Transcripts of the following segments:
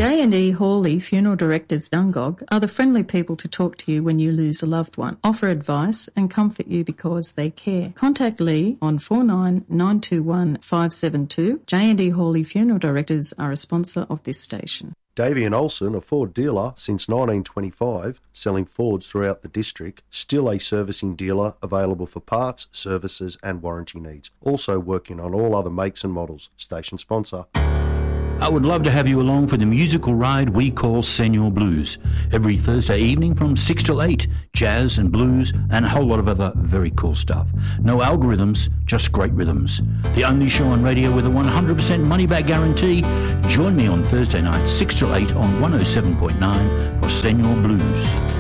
J&E Hawley Funeral Directors Dungog are the friendly people to talk to you when you lose a loved one, offer advice and comfort you because they care. Contact Lee on 49921572. 572. J&E Hawley Funeral Directors are a sponsor of this station. Davey and Olsen, a Ford dealer since 1925, selling Fords throughout the district, still a servicing dealer available for parts, services and warranty needs. Also working on all other makes and models. Station sponsor. I would love to have you along for the musical ride we call Senior Blues. Every Thursday evening from 6 till 8, jazz and blues and a whole lot of other very cool stuff. No algorithms, just great rhythms. The only show on radio with a 100% money-back guarantee. Join me on Thursday night, 6 till 8 on 107.9 for Senior Blues.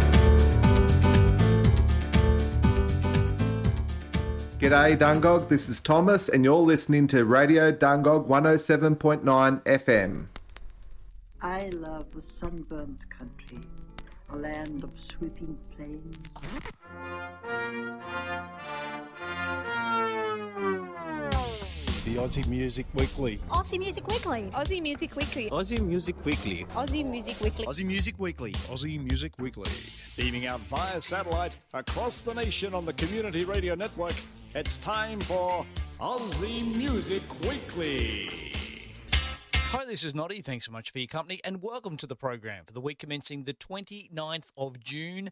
G'day Dungog, this is Thomas and you're listening to Radio Dungog 107.9 FM. I love the sunburnt country, a land of sweeping plains. The Aussie Music Weekly. Aussie Music Weekly. Aussie Music Weekly. Aussie Music Weekly. Aussie Music Weekly. Aussie Music Weekly. Aussie Music Weekly. Beaming out via satellite across the nation on the Community Radio Network, it's time for Aussie Music Weekly. Hi, this is Noddy. Thanks so much for your company and welcome to the program for the week commencing the 29th of June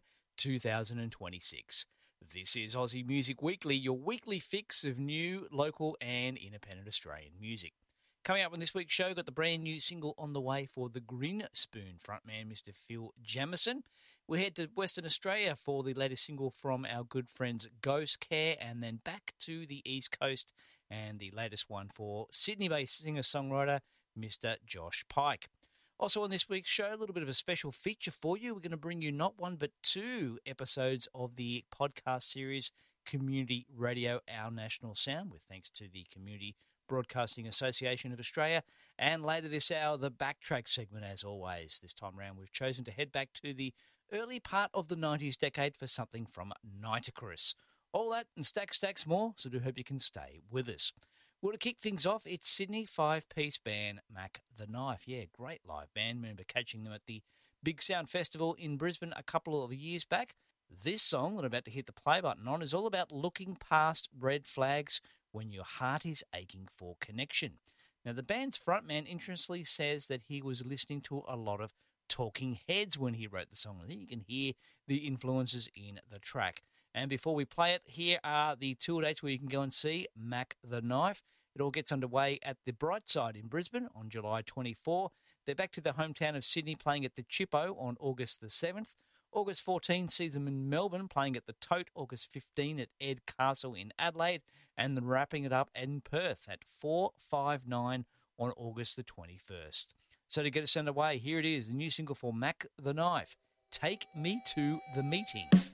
2026. This is Aussie Music Weekly, your weekly fix of new, local and independent Australian music. Coming up on this week's show, got the brand new single on the way for the Green Spoon frontman, Mr. Phil Jamieson. We head to Western Australia for the latest single from our good friends Ghost Care, and then back to the East Coast and the latest one for Sydney-based singer-songwriter Mr. Josh Pike. Also on this week's show, a little bit of a special feature for you. We're going to bring you not one but two episodes of the podcast series Community Radio, Our National Sound, with thanks to the Community Broadcasting Association of Australia. And later this hour, the Backtrack segment as always. This time around, we've chosen to head back to the early part of the 90s decade for something from Nitocris. All that and stacks more, so do hope you can stay with us. Well, to kick things off, it's Sydney five-piece band Mac the Knife. Yeah, great live band. Remember catching them at the Big Sound Festival in Brisbane a couple of years back. This song that I'm about to hit the play button on is all about looking past red flags when your heart is aching for connection. Now, the band's frontman interestingly says that he was listening to a lot of Talking Heads when he wrote the song. I think you can hear the influences in the track. And before we play it, here are the tour dates where you can go and see Mac the Knife. It all gets underway at the Brightside in Brisbane on July 24. They're back to their hometown of Sydney playing at the Chippo on August the 7th. August 14 sees them in Melbourne playing at the Tote. August 15 at Ed Castle in Adelaide. And then wrapping it up in Perth at 459 on August the 21st. So to get us underway, here it is, the new single for Mac the Knife, Take Me to the Meeting.